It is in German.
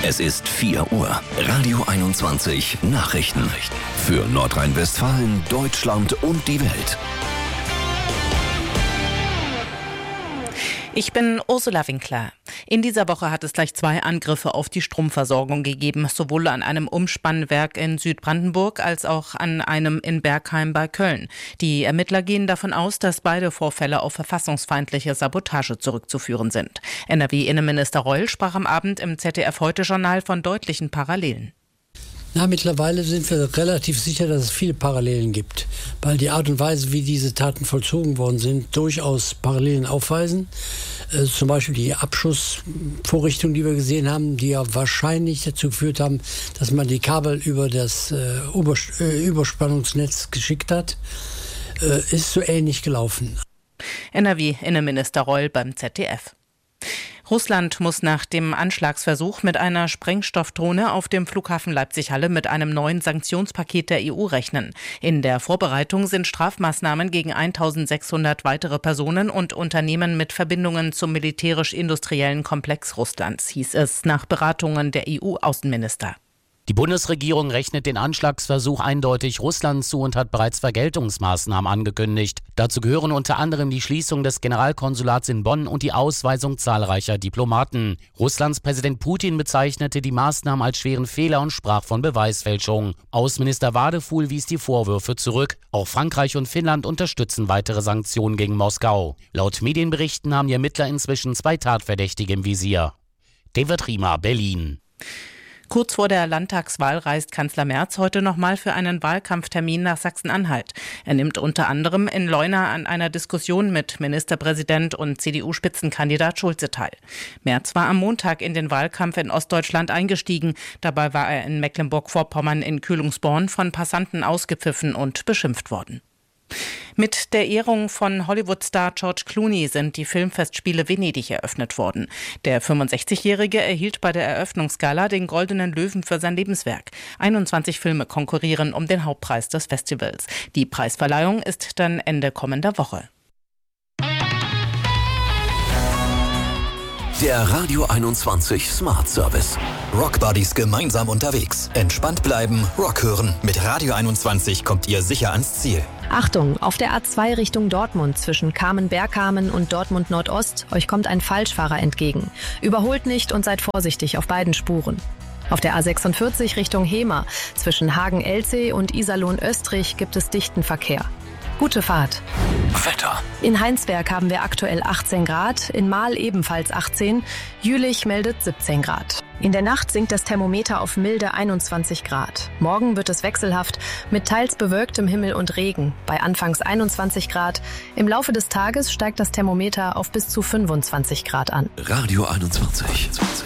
Es ist 4 Uhr. Radio 21 Nachrichten. Für Nordrhein-Westfalen, Deutschland und die Welt. Ich bin Ursula Winkler. In dieser Woche hat es gleich 2 Angriffe auf die Stromversorgung gegeben, sowohl an einem Umspannwerk in Südbrandenburg als auch an einem in Bergheim bei Köln. Die Ermittler gehen davon aus, dass beide Vorfälle auf verfassungsfeindliche Sabotage zurückzuführen sind. NRW-Innenminister Reul sprach am Abend im ZDF-Heute-Journal von deutlichen Parallelen. Mittlerweile sind wir relativ sicher, dass es viele Parallelen gibt, weil die Art und Weise, wie diese Taten vollzogen worden sind, durchaus Parallelen aufweisen. Zum Beispiel die Abschussvorrichtungen, die wir gesehen haben, die ja wahrscheinlich dazu geführt haben, dass man die Kabel über das Überspannungsnetz geschickt hat, ist so ähnlich gelaufen. NRW-Innenminister Reul beim ZDF. Russland muss nach dem Anschlagsversuch mit einer Sprengstoffdrohne auf dem Flughafen Leipzig-Halle mit einem neuen Sanktionspaket der EU rechnen. In der Vorbereitung sind Strafmaßnahmen gegen 1600 weitere Personen und Unternehmen mit Verbindungen zum militärisch-industriellen Komplex Russlands, hieß es nach Beratungen der EU-Außenminister. Die Bundesregierung rechnet den Anschlagsversuch eindeutig Russland zu und hat bereits Vergeltungsmaßnahmen angekündigt. Dazu gehören unter anderem die Schließung des Generalkonsulats in Bonn und die Ausweisung zahlreicher Diplomaten. Russlands Präsident Putin bezeichnete die Maßnahmen als schweren Fehler und sprach von Beweisfälschung. Außenminister Wadefuhl wies die Vorwürfe zurück. Auch Frankreich und Finnland unterstützen weitere Sanktionen gegen Moskau. Laut Medienberichten haben die Ermittler inzwischen 2 Tatverdächtige im Visier. David Riemer, Berlin. Kurz vor der Landtagswahl reist Kanzler Merz heute nochmal für einen Wahlkampftermin nach Sachsen-Anhalt. Er nimmt unter anderem in Leuna an einer Diskussion mit Ministerpräsident und CDU-Spitzenkandidat Schulze teil. Merz war am Montag in den Wahlkampf in Ostdeutschland eingestiegen. Dabei war er in Mecklenburg-Vorpommern in Kühlungsborn von Passanten ausgepfiffen und beschimpft worden. Mit der Ehrung von Hollywood-Star George Clooney sind die Filmfestspiele Venedig eröffnet worden. Der 65-Jährige erhielt bei der Eröffnungsgala den Goldenen Löwen für sein Lebenswerk. 21 Filme konkurrieren um den Hauptpreis des Festivals. Die Preisverleihung ist dann Ende kommender Woche. Der Radio 21 Smart Service. Rockbuddies gemeinsam unterwegs. Entspannt bleiben, Rock hören. Mit Radio 21 kommt ihr sicher ans Ziel. Achtung, auf der A2 Richtung Dortmund zwischen Kamen-Bergkamen und Dortmund Nordost, euch kommt ein Falschfahrer entgegen. Überholt nicht und seid vorsichtig auf beiden Spuren. Auf der A46 Richtung Hemer zwischen Hagen-Elzey und Iserlohn-Östrich gibt es dichten Verkehr. Gute Fahrt. Wetter. In Heinsberg haben wir aktuell 18 Grad, in Mahl ebenfalls 18, Jülich meldet 17 Grad. In der Nacht sinkt das Thermometer auf milde 21 Grad. Morgen wird es wechselhaft mit teils bewölktem Himmel und Regen, bei anfangs 21 Grad. Im Laufe des Tages steigt das Thermometer auf bis zu 25 Grad an. Radio 21.